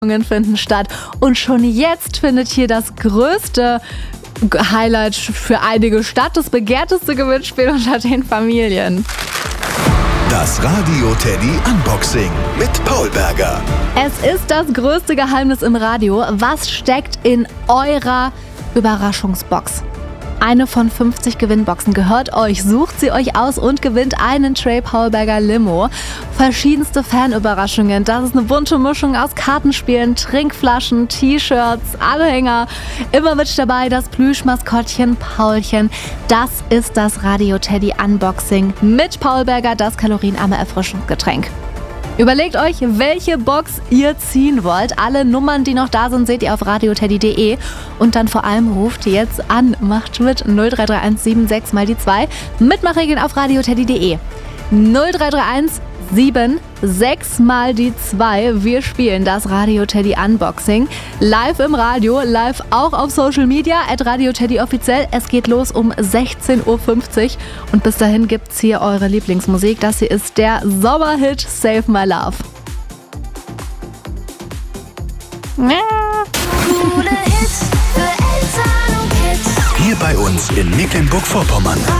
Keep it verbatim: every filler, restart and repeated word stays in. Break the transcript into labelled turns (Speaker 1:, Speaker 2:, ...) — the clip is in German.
Speaker 1: finden statt. Und schon jetzt findet hier das größte Highlight für einige statt, das begehrteste Gewinnspiel unter den Familien.
Speaker 2: Das Radio Teddy Unboxing mit Paul Berger.
Speaker 1: Es ist das größte Geheimnis im Radio. Was steckt in eurer Überraschungsbox? Eine von fünfzig Gewinnboxen gehört euch. Sucht sie euch aus und gewinnt einen Trey Paul Berger Limo. Verschiedenste Fanüberraschungen. Das ist eine bunte Mischung aus Kartenspielen, Trinkflaschen, T-Shirts, Anhänger. Immer mit dabei das Plüschmaskottchen Paulchen. Das ist das Radio Teddy Unboxing mit Paul Berger, das kalorienarme Erfrischungsgetränk. Überlegt euch, welche Box ihr ziehen wollt. Alle Nummern, die noch da sind, seht ihr auf radioteddy punkt de. Und dann vor allem ruft ihr jetzt an. Macht mit null drei drei eins sieben sechs mal die zwei. Mitmachregeln auf radioteddy punkt de. null drei drei eins sieben sechs mal die zwei. Wir spielen das Radio Teddy Unboxing. Live im Radio, live auch auf Social Media, at Radio Teddy offiziell. Es geht los um sechzehn Uhr fünfzig. Und bis dahin gibt's hier eure Lieblingsmusik. Das hier ist der Sommerhit Save My Love.
Speaker 3: Coole Hits für Eltern und Kids.
Speaker 2: Hier bei uns in Mecklenburg-Vorpommern.